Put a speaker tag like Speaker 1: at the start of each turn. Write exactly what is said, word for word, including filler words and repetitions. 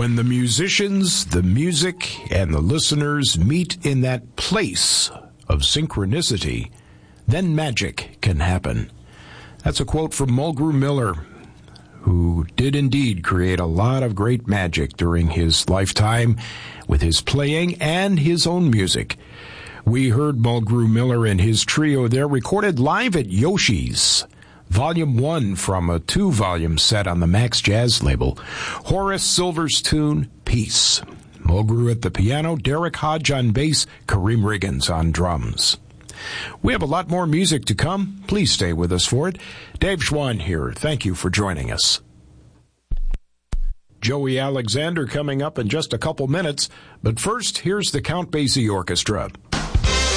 Speaker 1: When the musicians, the music, and the listeners meet in that place of synchronicity, then magic can happen. That's a quote from Mulgrew Miller, who did indeed create a lot of great magic during his lifetime with his playing and his own music. We heard Mulgrew Miller and his trio there recorded live at Yoshi's, Volume one from a two-volume set on the Max Jazz label. Horace Silver's tune, Peace. Mulgrew at the piano, Derek Hodge on bass, Kareem Riggins on drums. We have a lot more music to come. Please stay with us for it. Dave Schwann here. Thank you for joining us. Joey Alexander coming up in just a couple minutes. But first, here's the Count Basie Orchestra.